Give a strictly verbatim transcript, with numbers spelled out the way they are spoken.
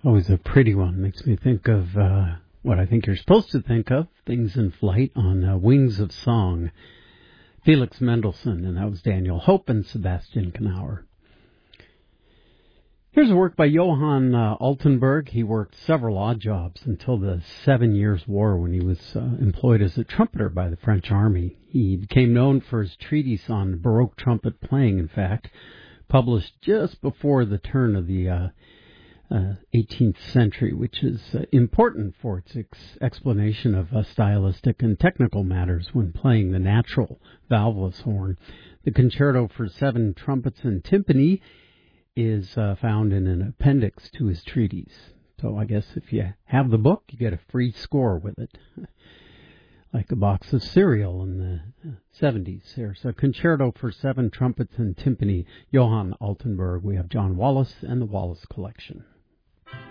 Always a pretty one. Makes me think of uh, what I think you're supposed to think of, Things in Flight on uh, Wings of Song. Felix Mendelssohn, and that was Daniel Hope and Sebastian Knauer. Here's a work by Johann uh, Altenburg. He worked several odd jobs until the Seven Years' War when he was uh, employed as a trumpeter by the French army. He became known for his treatise on Baroque trumpet playing, in fact, published just before the turn of the uh, uh, eighteenth century, which is uh, important for its ex- explanation of uh, stylistic and technical matters when playing the natural valveless horn. The Concerto for Seven Trumpets and Timpani is uh, found in an appendix to his treatise. So I guess if you have the book, you get a free score with it, like a box of cereal in the seventies. There's a Concerto for Seven Trumpets and Timpani, Johann Altenburg. We have John Wallace and the Wallace Collection.